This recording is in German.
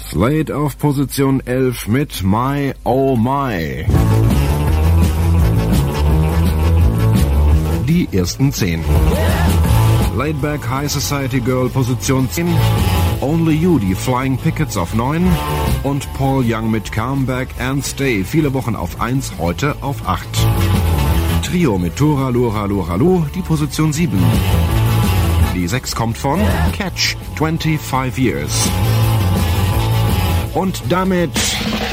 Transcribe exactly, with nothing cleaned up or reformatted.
Slade auf Position elf mit My Oh My. Die ersten zehn. Laidback High Society Girl Position zehn. Only You, die Flying Pickets auf neun. Und Paul Young mit Come Back and Stay. Viele Wochen auf eins, heute auf acht. Trio mit Tora Lora Lora Lo, die Position sieben. Die sechs kommt von Catch, twenty-five Years. Und damit